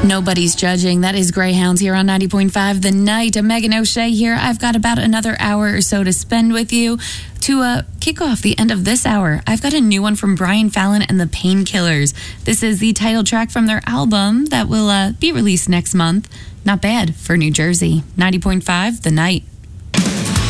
Nobody's judging. That is Greyhounds here on 90.5 The Night. Megan O'Shea here. I've got about another hour or so to spend with you. To kick off the end of this hour, I've got a new one from Brian Fallon and the Painkillers. This is the title track from their album that will be released next month. Not bad for New Jersey. 90.5 The Night.